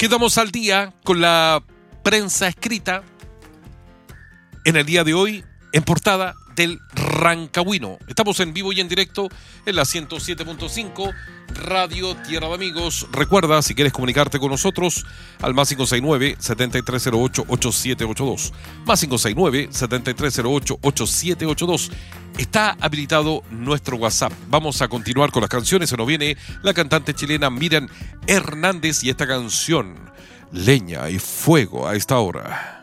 Quedamos al día con la prensa escrita en el día de hoy en portada del Rancagüino. Estamos en vivo y en directo en la 107.5 Radio Tierra de Amigos. Recuerda, si quieres comunicarte con nosotros, al más 569-7308-8782. Más 569-7308-8782. Está habilitado nuestro WhatsApp. Vamos a continuar con las canciones. Se nos viene la cantante chilena Miriam Hernández y esta canción, Leña y Fuego, a esta hora.